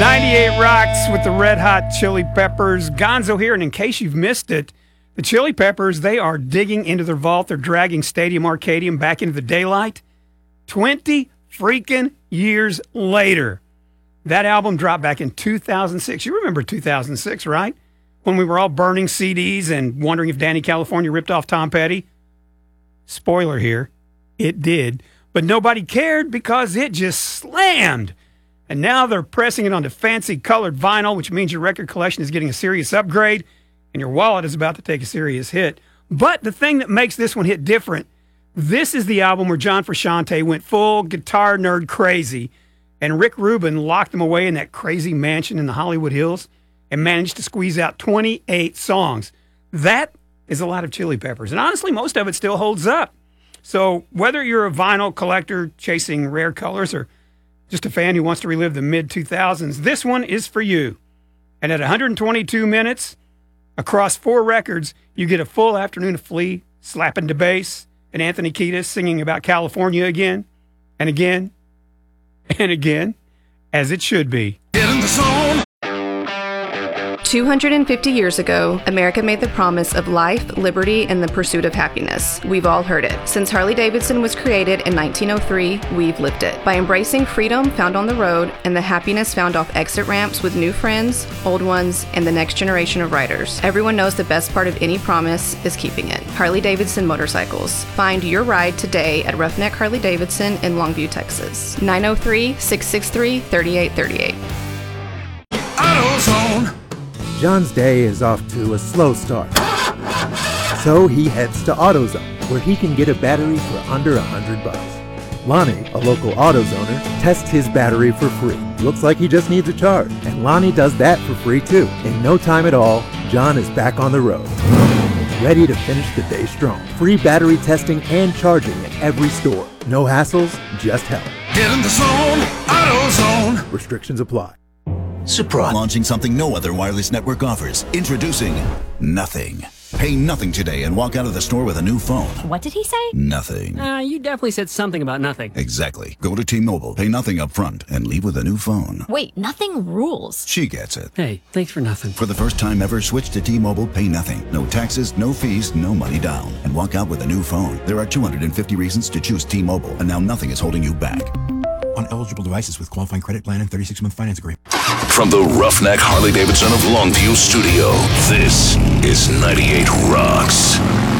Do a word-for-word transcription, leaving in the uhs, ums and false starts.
ninety-eight Rocks with the Red Hot Chili Peppers. Gonzo here, and in case you've missed it, the Chili Peppers, they are digging into their vault. They're dragging Stadium Arcadium back into the daylight. twenty freaking years later. That album dropped back in two thousand six. You remember two thousand six, right? When we were all burning C Ds and wondering if Danny California ripped off Tom Petty. Spoiler here, it did. But nobody cared because it just slammed. And now they're pressing it onto fancy colored vinyl, which means your record collection is getting a serious upgrade and your wallet is about to take a serious hit. But the thing that makes this one hit different, this is the album where John Frusciante went full guitar nerd crazy, and Rick Rubin locked him away in that crazy mansion in the Hollywood Hills and managed to squeeze out twenty-eight songs. That is a lot of Chili Peppers. And honestly, most of it still holds up. So whether you're a vinyl collector chasing rare colors or just a fan who wants to relive the mid two thousands, this one is for you. And at one hundred twenty-two minutes, across four records, you get a full afternoon of Flea slapping to bass and Anthony Kiedis singing about California again and again and again, as it should be. Get in the zone. two hundred fifty years ago, America made the promise of life, liberty, and the pursuit of happiness. We've all heard it. Since Harley-Davidson was created in nineteen oh three, we've lived it. By embracing freedom found on the road and the happiness found off exit ramps with new friends, old ones, and the next generation of riders. Everyone knows the best part of any promise is keeping it. Harley-Davidson Motorcycles. Find your ride today at Roughneck Harley-Davidson in Longview, Texas. nine oh three, six six three, three eight three eight. AutoZone. John's day is off to a slow start. So he heads to AutoZone, where he can get a battery for under a hundred bucks. Lonnie, a local AutoZoner, tests his battery for free. Looks like he just needs a charge, and Lonnie does that for free too. In no time at all, John is back on the road, ready to finish the day strong. Free battery testing and charging at every store. No hassles, just help. Get in the zone, AutoZone. Restrictions apply. Surprise! Launching something no other wireless network offers. Introducing Nothing. Pay nothing today and walk out of the store with a new phone. What did he say? Nothing. Uh, you definitely said something about nothing. Exactly. Go to T-Mobile, pay nothing up front, and leave with a new phone. Wait, nothing rules. She gets it. Hey, thanks for nothing. For the first time ever, switch to T-Mobile, pay nothing. No taxes, no fees, no money down. And walk out with a new phone. There are two hundred fifty reasons to choose T-Mobile, and now nothing is holding you back. On eligible devices with qualifying credit plan and thirty-six month finance agreement. From the Roughneck Harley-Davidson of Longview studio, this is ninety-eight Rocks.